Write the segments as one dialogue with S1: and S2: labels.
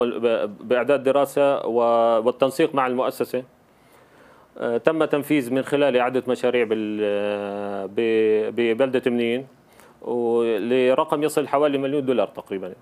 S1: بإعداد دراسة والتنسيق مع المؤسسة. تم تنفيذ من خلال عدة مشاريع ببلدة منين لرقم يصل حوالي $1,000,000 تقريبا،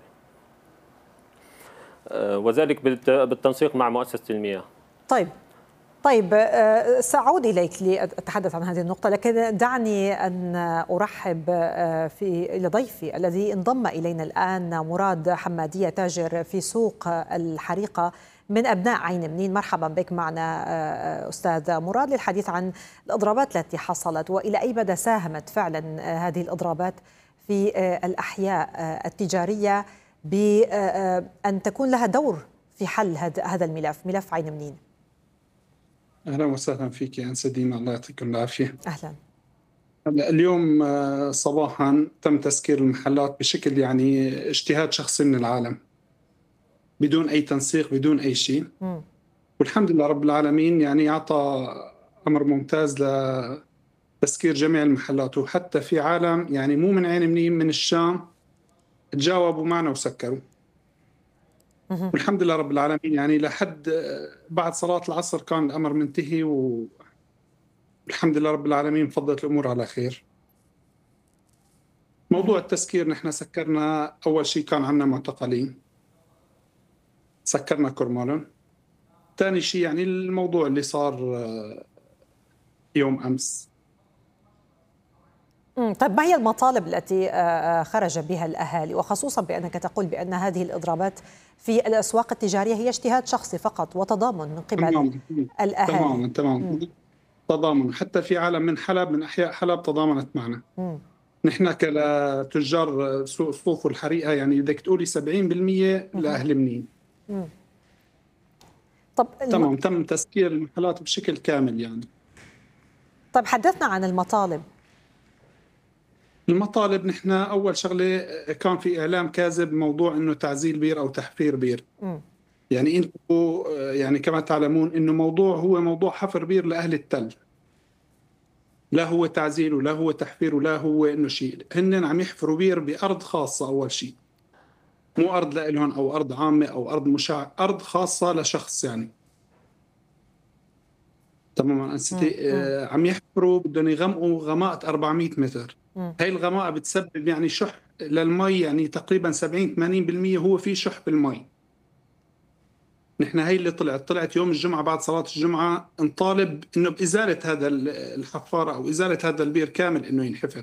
S1: وذلك بالتنسيق مع مؤسسة المياه.
S2: طيب سأعود إليك لأتحدث عن هذه النقطة، لكن دعني أن أرحب لضيفي الذي انضم إلينا الآن، مراد حمادية، تاجر في سوق الحريقة من أبناء عين منين. مرحبا بك معنا أستاذ مراد للحديث عن الإضرابات التي حصلت وإلى أي مدى ساهمت فعلا هذه الإضرابات في الأحياء التجارية بأن تكون لها دور في حل هذا الملف، ملف عين منين.
S3: أهلا وسهلا فيك يا أنسة ديما، الله يعطيكم العافية.
S2: أهلا.
S3: اليوم صباحا تم تسكير المحلات بشكل يعني اجتهاد شخصي من العالم، بدون أي تنسيق، بدون أي شيء. والحمد لله رب العالمين يعني أعطى أمر ممتاز لتسكير جميع المحلات، وحتى في عالم يعني مو من عين منين، من الشام، تجاوبوا معنا وسكروا. والحمد لله رب العالمين يعني لحد بعد صلاة العصر كان الأمر منتهي، والحمد لله رب العالمين فضلت الأمور على خير. موضوع التسكير، نحن سكرنا أول شيء كان عندنا معتقلين، سكرنا كرمالهم. ثاني شيء يعني الموضوع اللي صار يوم أمس.
S2: طيب ما هي المطالب التي خرج بها الأهالي، وخصوصا بأنك تقول بأن هذه الإضرابات في الأسواق التجارية هي اجتهاد شخصي فقط وتضامن من قبل الأهالي؟
S3: تماما تضامن. حتى في عالم من حلب، من أحياء حلب، تضامنت معنا. نحن كتجار سوق الصوف والحريقة يعني بدك تقولي 70% لأهل منين. تمام، تم تسكير المحلات بشكل كامل يعني.
S2: طيب حدثنا عن المطالب.
S3: المطالب، نحن أول شغلة كان في إعلام كاذب موضوع إنه تعزيل بير أو تحفير بير. يعني أنتم يعني كما تعلمون إنه هو موضوع حفر بير لأهل التل، لا هو تعزيل ولا هو تحفير ولا هو إنه شيء. هن عم يحفروا بير بأرض خاصة أول شيء، مو أرض لإلهم أو أرض عامة أو أرض مشاع، أرض خاصة لشخص يعني. تماما أنستي. عم يحفروا، بدهم يغمقوا غماءة 400 متر. هاي الغماءة بتسبب يعني شح للمي، يعني تقريبا 70-80% هو في شح بالمي. نحن هاي اللي طلعت يوم الجمعة بعد صلاة الجمعة نطالب إنه بإزالة هذا الحفارة أو إزالة هذا البير كامل، إنه ينحفر.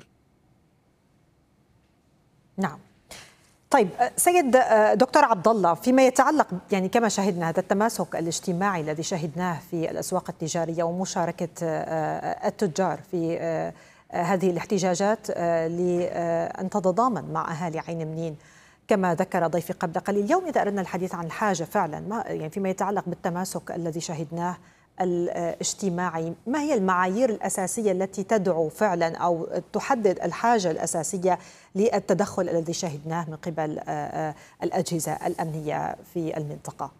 S2: نعم. طيب سيد دكتور عبد الله، فيما يتعلق يعني كما شاهدنا هذا التماسك الاجتماعي الذي شاهدناه في الأسواق التجارية ومشاركة التجار في هذه الاحتجاجات لأن تتضامن مع أهالي عين منين كما ذكر ضيفي قبل قليل. اليوم إذا أردنا الحديث عن الحاجة فعلا يعني فيما يتعلق بالتماسك الذي شاهدناه الاجتماعي، ما هي المعايير الأساسية التي تدعو فعلا أو تحدد الحاجة الأساسية للتدخل الذي شاهدناه من قبل الأجهزة الأمنية في المنطقة؟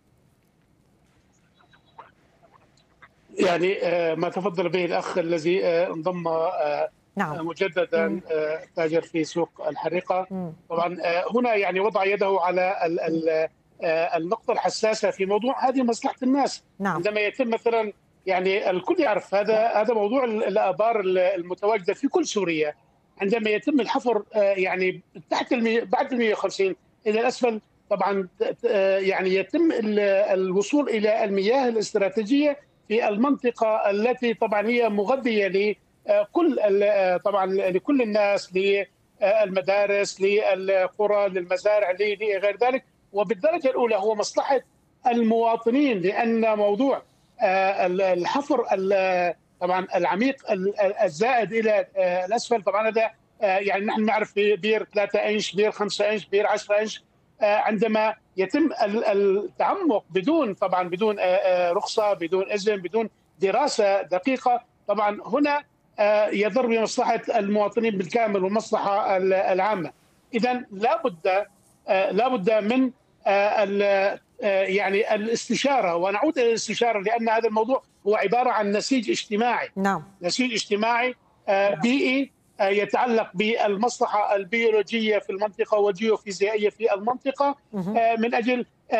S4: يعني ما تفضل به الأخ الذي انضم
S2: نعم.
S4: مجددا، تاجر في سوق الحريقة. طبعا هنا يعني وضع يده على النقطة الحساسة في موضوع هذه مصلحة الناس.
S2: نعم.
S4: عندما يتم مثلا، يعني الكل يعرف هذا موضوع الآبار المتواجدة في كل سوريا. عندما يتم الحفر يعني تحت بعد 150 إلى الأسفل، طبعا يعني يتم الوصول إلى المياه الاستراتيجية في المنطقة التي طبعا هي مغذية لكل طبعا لكل الناس، للمدارس، للقرى، للمزارع، لغير ذلك. وبالدرجة الأولى هو مصلحة المواطنين، لأن موضوع الحفر طبعا العميق الزائد إلى الأسفل، طبعا هذا يعني نحن نعرف بير 3 إنش، بير 5 إنش، بير 10 إنش. عندما يتم التعمق بدون رخصة، بدون إذن، بدون دراسة دقيقة، طبعا هنا يضر بمصلحة المواطنين بالكامل والمصلحة العامة. إذن لا بد من يعني الاستشارة، ونعود إلى الاستشارة لأن هذا الموضوع هو عبارة عن نسيج اجتماعي.
S2: نعم.
S4: نسيج اجتماعي بيئي يتعلق بالمصلحة البيولوجية في المنطقة والجيوفيزيائية في المنطقة، من أجل